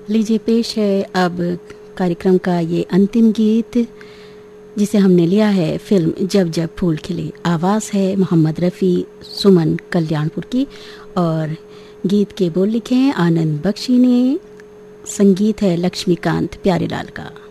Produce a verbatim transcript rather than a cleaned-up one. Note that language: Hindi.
लीजिए पेश है अब कार्यक्रम का ये अंतिम गीत, जिसे हमने लिया है फिल्म जब जब फूल खिले। आवाज़ है मोहम्मद रफ़ी, सुमन कल्याणपुर की, और गीत के बोल लिखे हैं आनंद बख्शी ने, संगीत है लक्ष्मीकांत प्यारेलाल का।